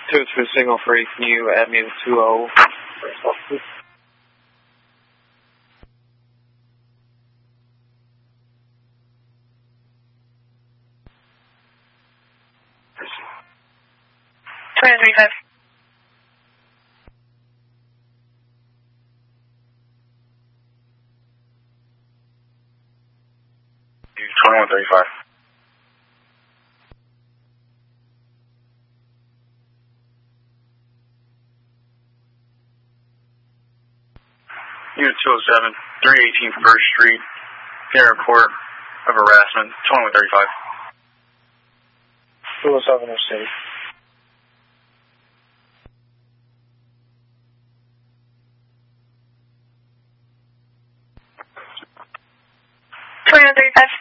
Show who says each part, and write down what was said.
Speaker 1: 2-2 signal free, can you add me to 2-0? Please?
Speaker 2: 235.
Speaker 3: 2135. Unit 207, 318 First Street, getting a report of harassment, 2135.
Speaker 1: 207 or city.
Speaker 2: $2135.